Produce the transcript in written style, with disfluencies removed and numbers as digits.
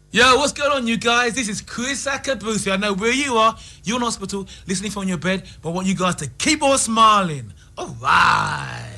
Yo, what's going on, you guys? This is Chris Akabusi. I know where you are. You're in hospital, listening from your bed, but I want you guys to keep on smiling. All right.